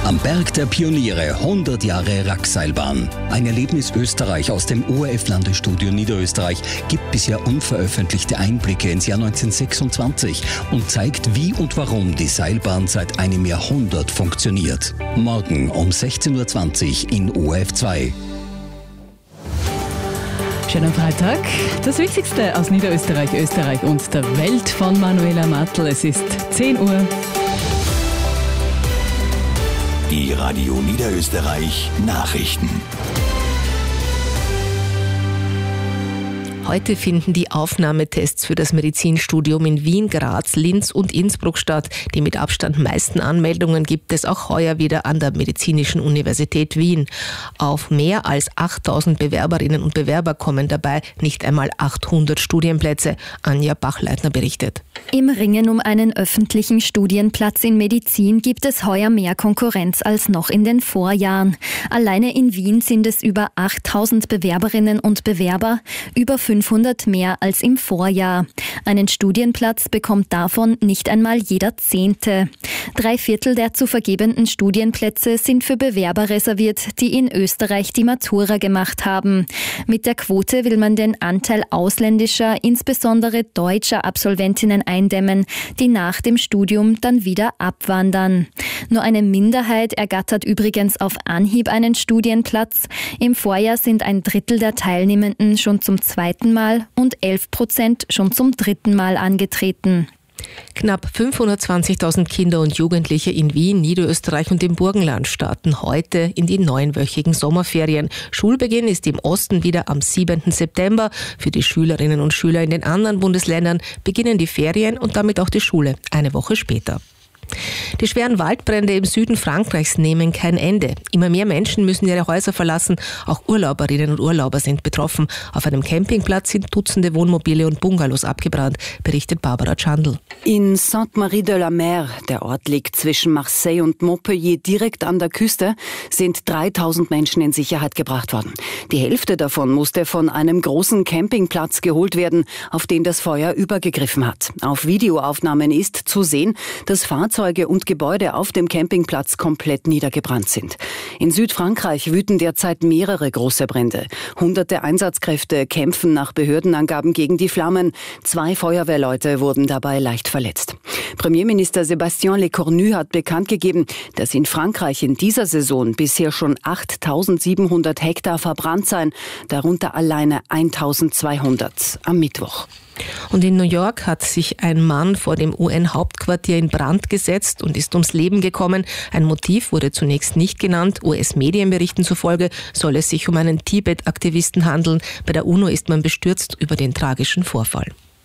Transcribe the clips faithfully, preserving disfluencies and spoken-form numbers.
Am Berg der Pioniere hundert Jahre Wrackseilbahn. Ein Erlebnis Österreich aus dem O R F-Landesstudio Niederösterreich gibt bisher unveröffentlichte Einblicke ins Jahr neunzehnhundertsechsundzwanzig und zeigt, wie und warum die Seilbahn seit einem Jahrhundert funktioniert. Morgen um sechzehn Uhr zwanzig in O R F zwei. Schönen Freitag. Das Wichtigste aus Niederösterreich, Österreich und der Welt von Manuela Martl. Es ist zehn Uhr. Die Radio Niederösterreich Nachrichten. Heute finden die Aufnahmetests für das Medizinstudium in Wien, Graz, Linz und Innsbruck statt. Die mit Abstand meisten Anmeldungen gibt es auch heuer wieder an der Medizinischen Universität Wien. Auf mehr als achttausend Bewerberinnen und Bewerber kommen dabei nicht einmal achthundert Studienplätze. Anja Bachleitner berichtet. Im Ringen um einen öffentlichen Studienplatz in Medizin gibt es heuer mehr Konkurrenz als noch in den Vorjahren. Alleine in Wien sind es über achttausend Bewerberinnen und Bewerber, über fünfhundert mehr als im Vorjahr. Einen Studienplatz bekommt davon nicht einmal jeder Zehnte. Drei Viertel der zu vergebenden Studienplätze sind für Bewerber reserviert, die in Österreich die Matura gemacht haben. Mit der Quote will man den Anteil ausländischer, insbesondere deutscher Absolventinnen eindämmen, die nach dem Studium dann wieder abwandern. Nur eine Minderheit ergattert übrigens auf Anhieb einen Studienplatz. Im Vorjahr sind ein Drittel der Teilnehmenden schon zum zweiten Mal und elf Prozent schon zum dritten Mal angetreten. Knapp fünfhundertzwanzigtausend Kinder und Jugendliche in Wien, Niederösterreich und im Burgenland starten heute in die neunwöchigen Sommerferien. Schulbeginn ist im Osten wieder am siebenten September. Für die Schülerinnen und Schüler in den anderen Bundesländern beginnen die Ferien und damit auch die Schule eine Woche später. Die schweren Waldbrände im Süden Frankreichs nehmen kein Ende. Immer mehr Menschen müssen ihre Häuser verlassen. Auch Urlauberinnen und Urlauber sind betroffen. Auf einem Campingplatz sind Dutzende Wohnmobile und Bungalows abgebrannt, berichtet Barbara Chandl. In Sainte-Marie-de-la-Mer, der Ort liegt zwischen Marseille und Montpellier direkt an der Küste, sind dreitausend Menschen in Sicherheit gebracht worden. Die Hälfte davon musste von einem großen Campingplatz geholt werden, auf den das Feuer übergegriffen hat. Auf Videoaufnahmen ist zu sehen, dass Fahrzeuge und Gebäude auf dem Campingplatz komplett niedergebrannt sind. In Südfrankreich wüten derzeit mehrere große Brände. Hunderte Einsatzkräfte kämpfen nach Behördenangaben gegen die Flammen. Zwei Feuerwehrleute wurden dabei leicht verletzt. Premierminister Sébastien Lecornu hat bekannt gegeben, dass in Frankreich in dieser Saison bisher schon achttausendsiebenhundert Hektar verbrannt seien, darunter alleine eintausendzweihundert am Mittwoch. Und in New York hat sich ein Mann vor dem U N-Hauptquartier in Brand gesetzt und ist ums Leben gekommen. Ein Motiv wurde zunächst nicht genannt. U S-Medienberichten zufolge soll es sich um einen Tibet-Aktivisten handeln. Bei der UNO ist man bestürzt über den tragischen Vorfall.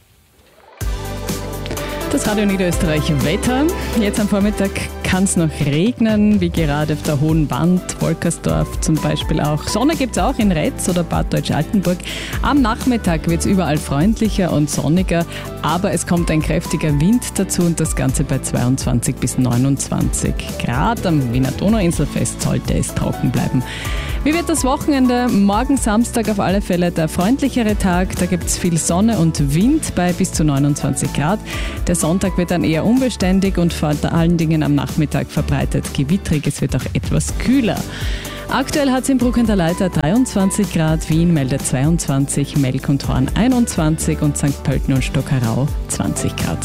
Das Radio Niederösterreich Wetter. Jetzt am Vormittag kann es noch regnen, wie gerade auf der Hohen Wand, Wolkersdorf zum Beispiel auch. Sonne gibt es auch in Retz oder Bad Deutsch-Altenburg. Am Nachmittag wird es überall freundlicher und sonniger, aber es kommt ein kräftiger Wind dazu und das Ganze bei zweiundzwanzig bis neunundzwanzig Grad. Am Wiener Donauinselfest sollte es trocken bleiben. Wie wird das Wochenende? Morgen Samstag auf alle Fälle der freundlichere Tag. Da gibt es viel Sonne und Wind bei bis zu neunundzwanzig Grad. Der Sonntag wird dann eher unbeständig und vor allen Dingen am Nachmittag verbreitet gewittrig. Es wird auch etwas kühler. Aktuell hat es in Bruck an der Leitha dreiundzwanzig Grad, Wien meldet zweiundzwanzig, Melk und Horn einundzwanzig und Sankt Pölten und Stockerau zwanzig Grad.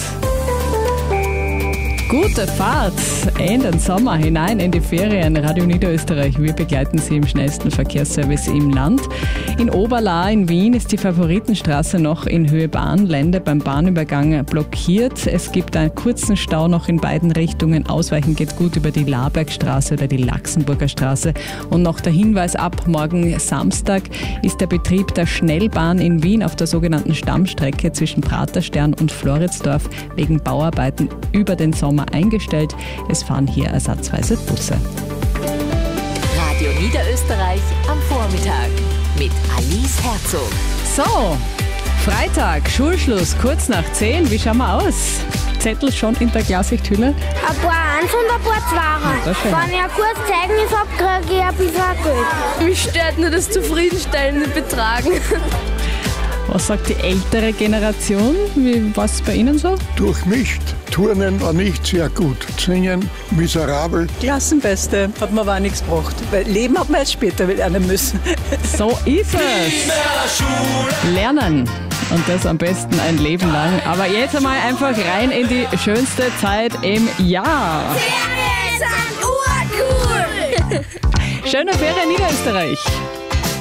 Gute Fahrt in den Sommer hinein in die Ferien. Radio Niederösterreich, wir begleiten Sie im schnellsten Verkehrsservice im Land. In Oberlaa in Wien ist die Favoritenstraße noch in Höhe Bahnlände beim Bahnübergang blockiert. Es gibt einen kurzen Stau noch in beiden Richtungen. Ausweichen geht gut über die Labergstraße oder die Laxenburger Straße. Und noch der Hinweis, ab morgen Samstag ist der Betrieb der Schnellbahn in Wien auf der sogenannten Stammstrecke zwischen Praterstern und Floridsdorf wegen Bauarbeiten über den Sommer eingestellt. Es fahren hier ersatzweise Busse. Radio Niederösterreich am Vormittag mit Alice Herzog. So, Freitag, Schulschluss, kurz nach zehn. Wie schauen wir aus? Zettel schon in der Klarsichthülle? Ein paar Eins und ein paar Zweier. Wenn ich ein gutes Zeugnis habe, kriege ich ein bisschen Geld. Mich stört nur das zufriedenstellende Betragen. Was sagt die ältere Generation? Wie, was ist bei Ihnen so? Durchmischt. Turnen war nicht sehr gut. Singen miserabel. Klassenbeste, hat mir aber auch nichts gebracht. Weil Leben hat man erst später lernen müssen. So ist es. Lernen. Und das am besten ein Leben lang. Aber jetzt einmal einfach rein in die schönste Zeit im Jahr. Ferien sind urcool! Schöne Ferien Niederösterreich.